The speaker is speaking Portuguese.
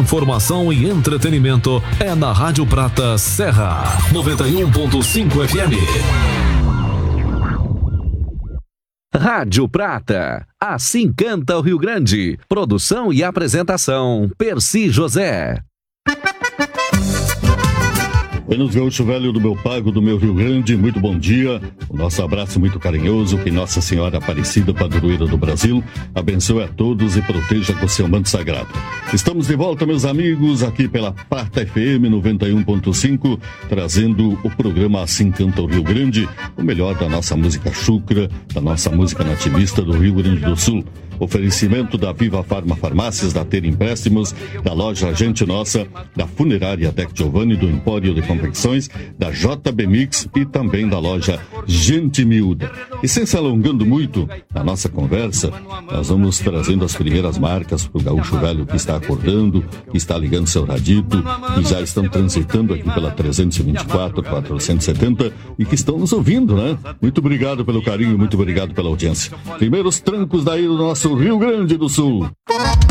Informação e entretenimento é na Rádio Prata Serra 91.5 FM. Rádio Prata, assim canta o Rio Grande. Produção e apresentação, Percy José. Buenos Gaúcho Velho do meu pago, do meu Rio Grande, muito bom dia. O nosso abraço muito carinhoso, que Nossa Senhora Aparecida, padroeira do Brasil, abençoe a todos e proteja com seu manto sagrado. Estamos de volta, meus amigos, aqui pela Prata FM 91.5, trazendo o programa Assim Canta o Rio Grande, o melhor da nossa música chucra, da nossa música nativista do Rio Grande do Sul. Oferecimento da Viva Farma Farmácias, da Ter Empréstimos, da loja Gente Nossa, da Funerária Tec Giovanni, do Empório de Confecções, da JB Mix e também da loja Gente Miúda. E sem se alongando muito na nossa conversa, nós vamos trazendo as primeiras marcas para o gaúcho velho que está acordando, que está ligando seu radito, que já estão transitando aqui pela 324, 470 e que estão nos ouvindo, né? Muito obrigado pelo carinho, muito obrigado pela audiência. Primeiros trancos daí do nosso Rio Grande do Sul.